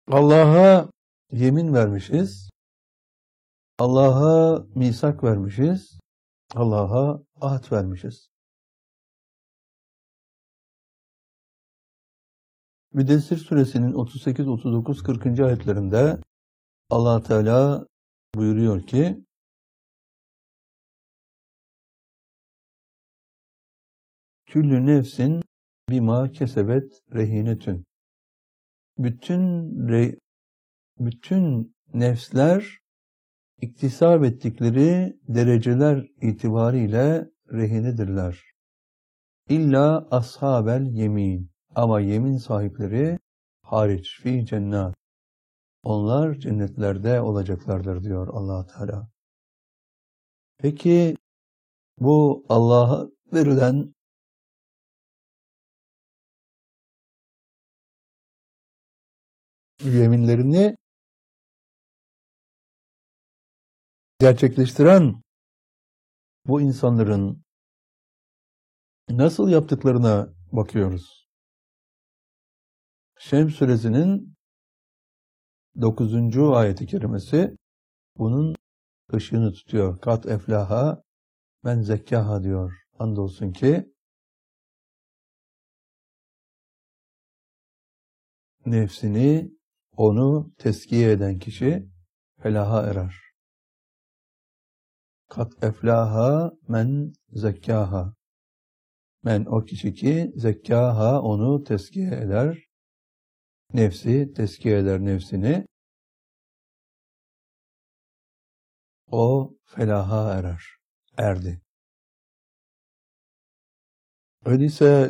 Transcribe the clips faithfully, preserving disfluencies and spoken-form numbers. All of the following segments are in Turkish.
Allah'a yemin vermişiz, Allah'a misak vermişiz, Allah'a ahd vermişiz. Müddessir suresinin otuz sekiz, otuz dokuz, kırkıncı ayetlerinde Allah Teala buyuruyor ki, Küllü nefsin bima kesebet rehinetün. Bütün re, bütün nefsler iktisap ettikleri dereceler itibariyle rehinedirler. İlla ashabel yemin. Ama yemin sahipleri hariç fi cennet. Onlar cennetlerde olacaklardır diyor Allah Teala. Peki bu Allah'a verilen yeminlerini gerçekleştiren bu insanların nasıl yaptıklarına bakıyoruz. Şems suresinin dokuzuncu ayeti kerimesi bunun ışığını tutuyor. Kat eflaha men zekkaha diyor. Andolsun ki nefsini, onu teskiye eden kişi felaha erer. Kat eflaha men zekkaha. Men o kişi ki zekkaha onu teskiye eder. Nefsi teskiye eder nefsini. O felaha erer. Erdi. Öyleyse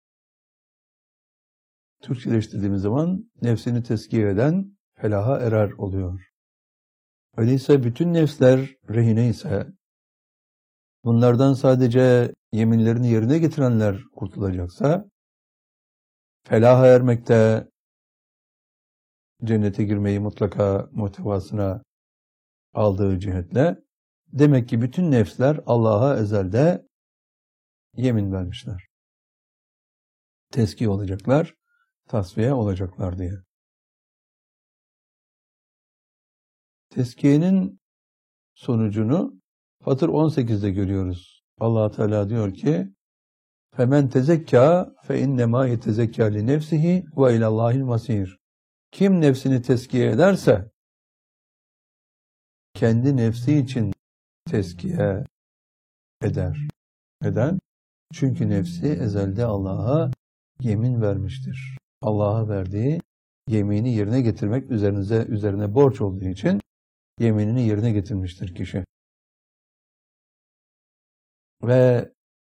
Türkçeleştirdiğimiz zaman nefsini teskiye eden felaha erer oluyor. Öyleyse bütün nefsler rehine ise bunlardan sadece yeminlerini yerine getirenler kurtulacaksa felaha ermekte cennete girmeyi mutlaka muhtevasına aldığı cihetle demek ki bütün nefsler Allah'a ezelde yemin vermişler. Teskiye olacaklar, tasfiye olacaklar diye. Teskiyenin sonucunu Fatır on sekizde görüyoruz. Allah Teala diyor ki: "Femen tezekka fe innema yetezekka li nefsihi ve ilallahil masir." Kim nefsini teskiye ederse kendi nefsi için teskiye eder. Neden? Çünkü nefsi ezelde Allah'a yemin vermiştir. Allah'a verdiği yemini yerine getirmek üzerinize üzerine borç olduğu için yeminini yerine getirmiştir kişi. Ve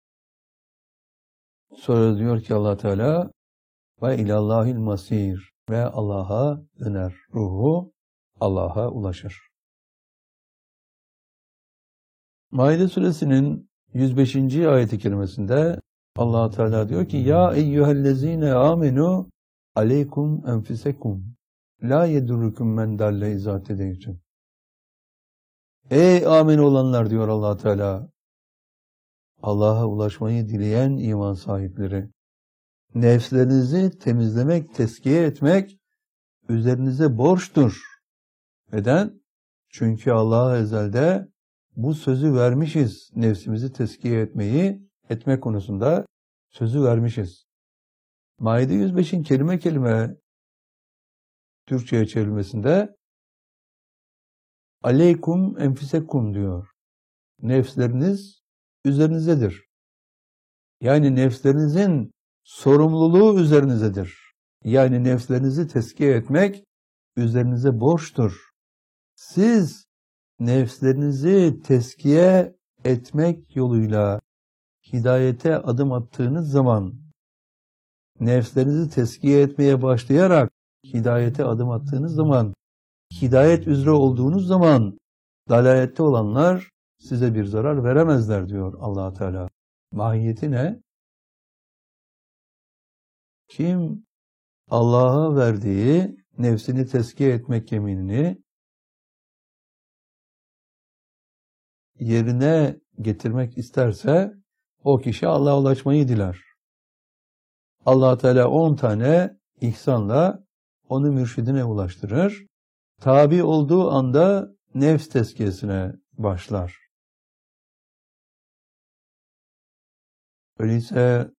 sonra diyor ki Allah Teala ve ilallahil masir ve Allah'a döner. Ruhu Allah'a ulaşır. Maide suresinin yüz beşinci ayeti kerimesinde Allah Teala diyor ki: "Ya eyyühellezine amenu aleykum enfisekum la yedurrukum men dalle izâ tedeytüm." Ey amin olanlar diyor Allah Teala. Allah'a ulaşmayı dileyen iman sahipleri. Nefslerinizi temizlemek, teskiye etmek üzerinize borçtur. Neden? Çünkü Allah'a ezelde bu sözü vermişiz. Nefsimizi teskiye etmeyi, etme konusunda sözü vermişiz. Maide yüz beşin kelime kelime Türkçe'ye çevrilmesinde aleykum enfisekum diyor. Nefsleriniz üzerinizdedir. Yani nefslerinizin sorumluluğu üzerinizdedir. Yani nefslerinizi teskiye etmek üzerinize borçtur. Siz nefslerinizi teskiye etmek yoluyla hidayete adım attığınız zaman, nefslerinizi teskiye etmeye başlayarak hidayete adım attığınız zaman, hidayet üzere olduğunuz zaman dalalette olanlar size bir zarar veremezler diyor Allah Teala. Mahiyeti ne? Kim Allah'a verdiği nefsini teskiye etmek yeminini yerine getirmek isterse o kişi Allah'a ulaşmayı diler. Allah Teala on tane ihsanla onu mürşidine ulaştırır. Tabi olduğu anda nefs tezkiyesine başlar. Öyleyse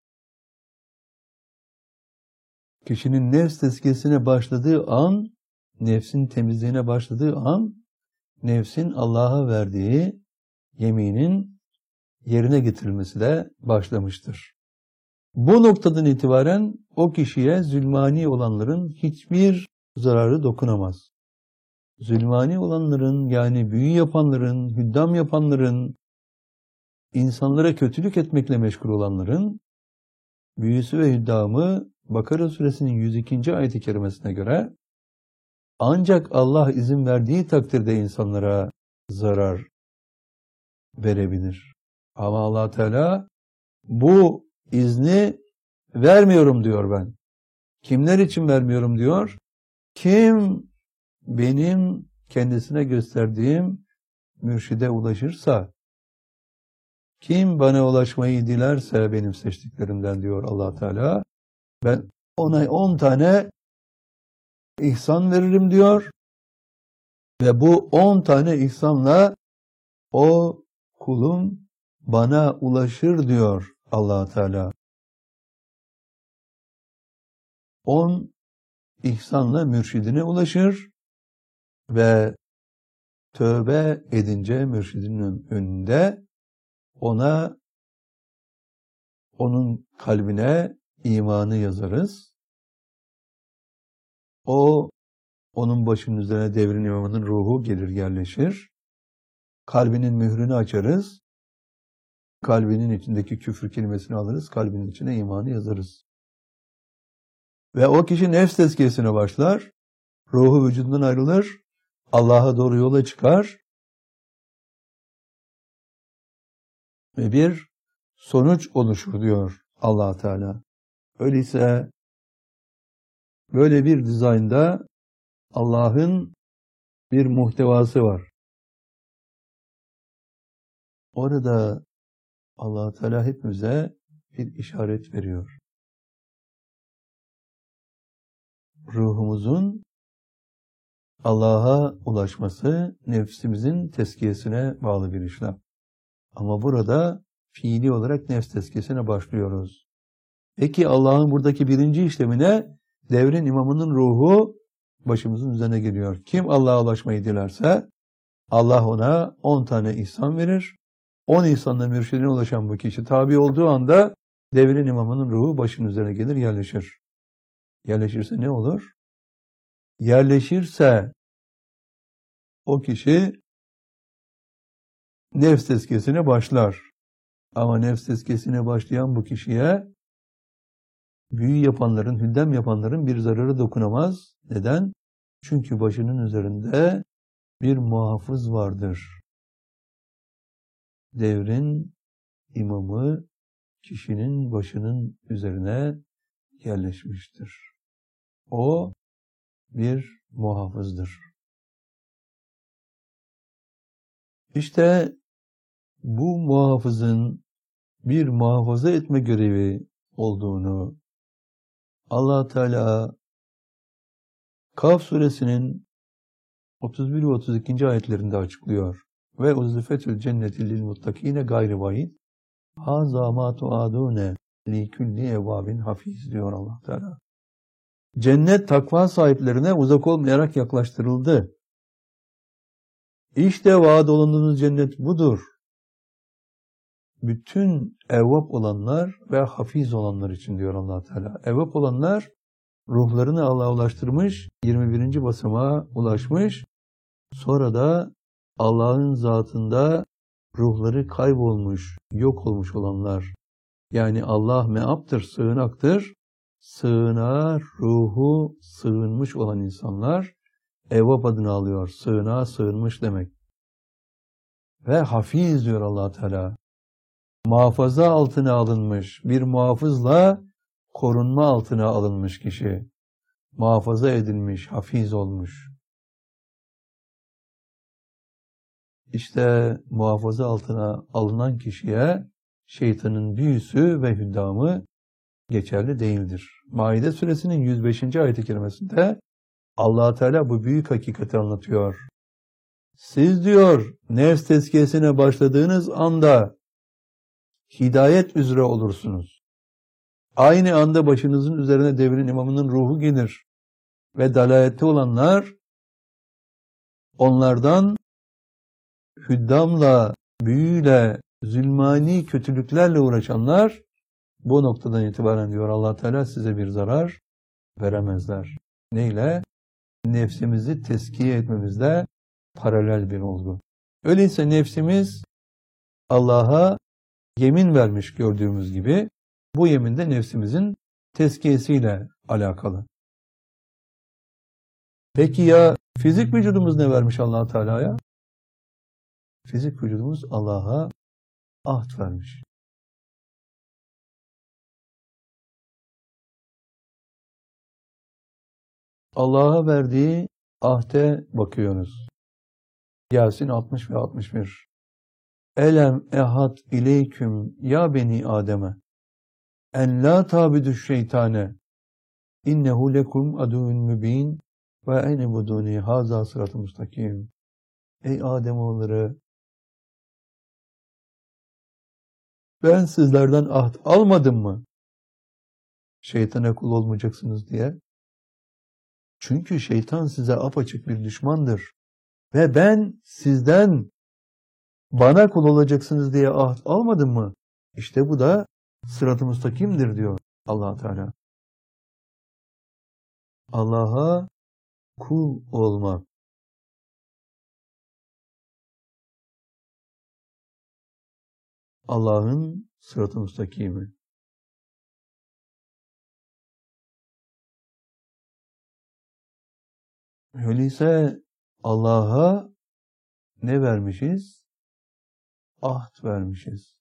kişinin nefs tezkiyesine başladığı an, nefsin temizliğine başladığı an, nefsin Allah'a verdiği yeminin yerine getirilmesi de başlamıştır. Bu noktadan itibaren o kişiye zulmani olanların hiçbir zararı dokunamaz. Zulmani olanların, yani büyü yapanların, hüddam yapanların, insanlara kötülük etmekle meşgul olanların büyüsü ve hüddamı Bakara suresinin yüz ikinci ayet-i kerimesine göre ancak Allah izin verdiği takdirde insanlara zarar verebilir. Ama Allah Teala bu izni vermiyorum diyor ben. Kimler için vermiyorum diyor? Kim benim kendisine gösterdiğim mürşide ulaşırsa, kim bana ulaşmayı dilerse benim seçtiklerimden diyor Allah Teala, ben ona on tane ihsan veririm diyor ve bu on tane ihsanla o kulum bana ulaşır diyor Allah Teala. On ihsanla mürşidine ulaşır ve tövbe edince mürşidinin önünde ona, onun kalbine imanı yazarız. O, onun başının üzerine devrin imamının ruhu gelir yerleşir. Kalbinin mührünü açarız. Kalbinin içindeki küfür kelimesini alırız. Kalbinin içine imanı yazarız. Ve o kişi nefs tezkiyesine başlar. Ruhu vücudundan ayrılır. Allah'a doğru yola çıkar. Ve bir sonuç oluşur diyor Allah Teala. Öyleyse böyle bir dizaynda Allah'ın bir muhtevası var. Orada Allah Teala hepimize bir işaret veriyor. Ruhumuzun Allah'a ulaşması nefsimizin tezkiyesine bağlı bir işlem. Ama burada fiili olarak nefs tezkiyesine başlıyoruz. Peki Allah'ın buradaki birinci işlemine devrin imamının ruhu başımızın üzerine geliyor. Kim Allah'a ulaşmayı dilerse Allah ona on tane ihsan verir. on ihsanla mürşidine ulaşan bu kişi tabi olduğu anda devrin imamının ruhu başının üzerine gelir, yerleşir. Yerleşirse ne olur? Yerleşirse o kişi nefs tezkiyesine başlar. Ama nefs tezkiyesine başlayan bu kişiye büyü yapanların, hüddem yapanların bir zararı dokunamaz. Neden? Çünkü başının üzerinde bir muhafız vardır. Devrin imamı kişinin başının üzerine yerleşmiştir. O bir muhafızdır. İşte bu muhafızın bir muhafaza etme görevi olduğunu Allah Teala Kaf suresinin otuz bir ve otuz ikinci ayetlerinde açıklıyor. Ve uzifetül cenneti lil muttakine gayri vahid haza ma tuadune li kulli evabin hafiz diyor Allah Teala. Cennet takva sahiplerine uzak olmayarak yaklaştırıldı. İşte vaad olunduğunuz cennet budur. Bütün evvap olanlar ve hafiz olanlar için diyor Allah Teala. Evvap olanlar ruhlarını Allah'a ulaştırmış, yirmi birinci basamağa ulaşmış, sonra da Allah'ın zatında ruhları kaybolmuş, yok olmuş olanlar. Yani Allah meaptır, sığınaktır. Sığınağa ruhu sığınmış olan insanlar evvap adını alıyor. Sığınağa sığınmış demek. Ve hafiz diyor Allah Teala. Muhafaza altına alınmış, bir muhafızla korunma altına alınmış kişi. Muhafaza edilmiş, hafiz olmuş. İşte muhafaza altına alınan kişiye şeytanın büyüsü ve hüddamı geçerli değildir. Maide suresinin yüz beşinci ayet-i kerimesinde Allah Teala bu büyük hakikati anlatıyor. Siz diyor nefs tezkiyesine başladığınız anda hidayet üzere olursunuz. Aynı anda başınızın üzerine devrin imamının ruhu gelir ve dalalette olanlar onlardan hüddamla, büyüyle, zulmani kötülüklerle uğraşanlar bu noktadan itibaren diyor Allah Teala size bir zarar veremezler. Neyle? Nefsimizi tezkiye etmemizde paralel bir olgu. Öyleyse nefsimiz Allah'a yemin vermiş gördüğümüz gibi bu yemin de nefsimizin tezkiyesiyle alakalı. Peki ya fizik vücudumuz ne vermiş Allah Teala'ya? Fizik vücudumuz Allah'a ahd vermiş. Allah'a verdiği ahde bakıyoruz. Yasin altmış ve altmış bir. Elem ehad ileyküm ya beni Adem'e en la tabidu şeytane innehu lekum aduvun mübin ve enibuduni haza sıratı mustakim. Ey Ademoğulları, ben sizlerden ahd almadım mı? Şeytana kul olmayacaksınız diye. Çünkü şeytan size apaçık bir düşmandır. Ve ben sizden bana kul olacaksınız diye ahd almadım mı? İşte bu da sırat-ı müstakimdir diyor Allah Teala. Allah'a kul olmak. Allah'ın sırat-ı müstakimi. Öyleyse Allah'a ne vermişiz? Ahd vermişiz.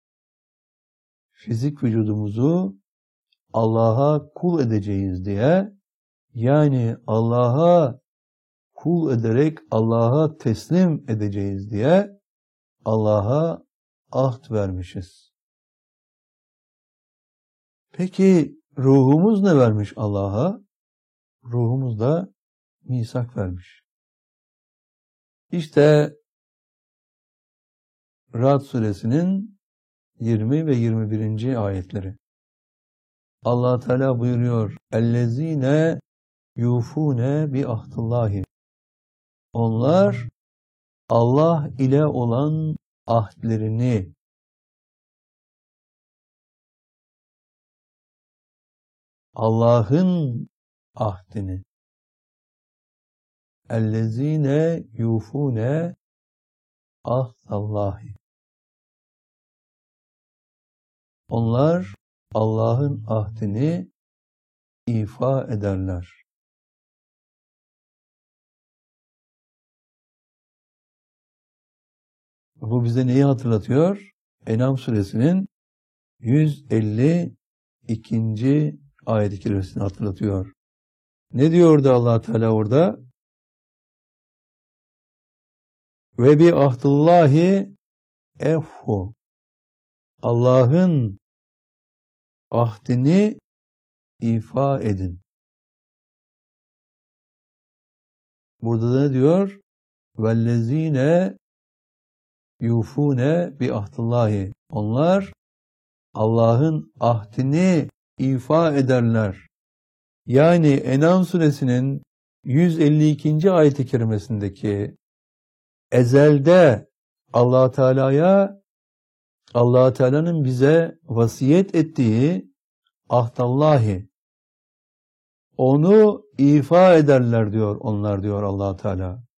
Fizik vücudumuzu Allah'a kul edeceğiz diye, yani Allah'a kul ederek Allah'a teslim edeceğiz diye Allah'a ahd vermişiz. Peki ruhumuz ne vermiş Allah'a? Ruhumuz da misak vermiş. İşte Ra'd suresinin yirmi ve yirmi birinci ayetleri. Allah Teala buyuruyor: "Ellezine yufune bi ahdillahi." Onlar Allah ile olan ahdlerini Allah'ın ahdini ellezine yufune ahdallahi. Onlar Allah'ın ahdini ifa ederler. Bu bize neyi hatırlatıyor? En'am suresinin yüz elli ikinci ayet-i kerimesini hatırlatıyor. Ne diyordu Allah Teala orada? Ve bi ahdillahi efhu. Allah'ın ahdini ifa edin. Burada da ne diyor? Vellezine yufune bi ahdillahi. Onlar Allah'ın ahdini ifa ederler. Yani En'am suresinin yüz elli ikinci ayet-i kerimesindeki ezelde Allah Teala'ya, Allah Teala'nın bize vasiyet ettiği ahdallahi, onu ifa ederler diyor onlar, diyor Allah Teala.